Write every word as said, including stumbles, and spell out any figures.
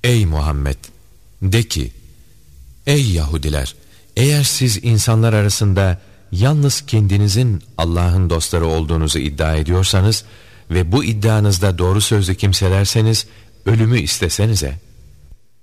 Ey Muhammed! De ki, ey Yahudiler! Eğer siz insanlar arasında yalnız kendinizin Allah'ın dostları olduğunuzu iddia ediyorsanız ve bu iddianızda doğru sözlü kimselerseniz ölümü istesenize.